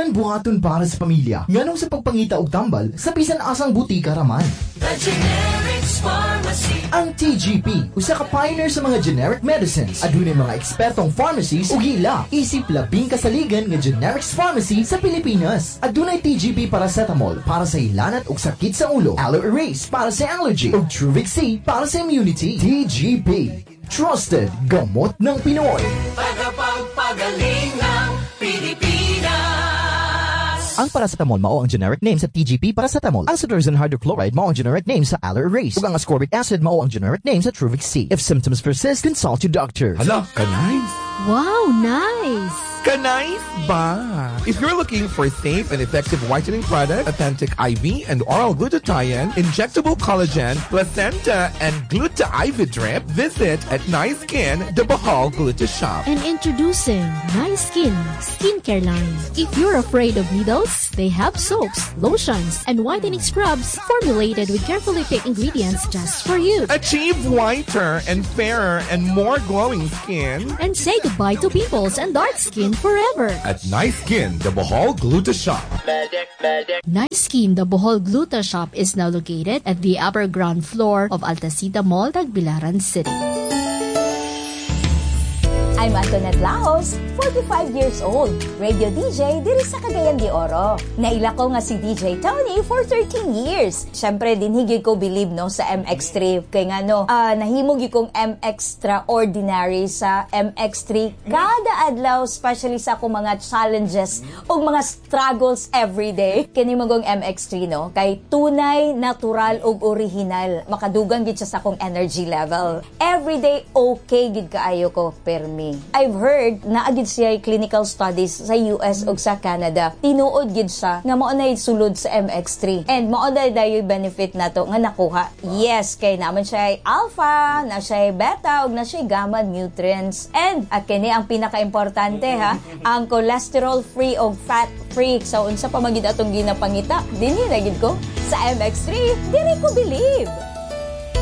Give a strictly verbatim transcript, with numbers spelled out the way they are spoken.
Tanan buhaton para sa pamilya. Nganong sa pagpangita og tambal sa bisan asang butika raman. The Generics Pharmacy. Ang T G P, usa ka pioneer sa mga generic medicines. Adunay mga ekspertong pharmacies ug ila isip labing kasaligan nga generics pharmacy sa Pilipinas. Adunay T G P paracetamol para sa ilanat ug sakit sa ulo, Aloe Erase para sa allergy ug Truvix C para sa immunity. T G P, trusted gamot ng Pinoy. Tagapagpagaling ng Pilipinas. Ang paracetamol mao ang generic name sa T G P paracetamol. Ang cetirizine hydrochloride mao ang generic name sa Aloe Erase. Ug ang ascorbic acid mao ang generic name sa Truvix C. If symptoms persist, consult your doctor. Hala, kanay? Wow, nice! Kanay ba? If you're looking for safe and effective whitening product, authentic I V and oral glutathione, injectable collagen, placenta, and Gluta I V drip, visit at Nice Skin, the Bohol Gluta Shop. And introducing Nice Skin skincare line. If you're afraid of needles, they have soaps, lotions, and whitening scrubs formulated with carefully picked ingredients just for you. Achieve whiter and fairer and more glowing skin. And say goodbye to pimples and dark skin forever. At Nice Skin, the Bohol Gluta Shop. Nice Skin, the Bohol Gluta Shop is now located at the upper ground floor of Altasita Mall, Tagbilaran City. I'm Antoinette Laos, forty-five years old, radio D J diri sa Cagayan de Oro. Naila ko nga si D J Tony for thirteen years. Syempre din higit ko believe no sa M X three kay nga no, uh, nahimog yung M Extraordinary sa M X three kada adlaw, especially sa akong mga challenges o mga struggles everyday. Kini magong M X three no, kay tunay, natural ug original. Makadugan gid siya sa akong energy level. Everyday okay gid kaayo ko permi. I've heard na agid siya clinical studies sa U S ug sa Canada. Tinuod gid siya nga mao nay sulod sa M X three. And mao day dayoy benefit nato nga nakuha. Yes, kay naman siya alpha, na siya beta ug na siya gamma nutrients. And at kini ang pinaka-importante ha, ang cholesterol free ug fat free. So unsa pa magid atong ginapangita? Dinhi na gid ko sa M X three, dili ko believe.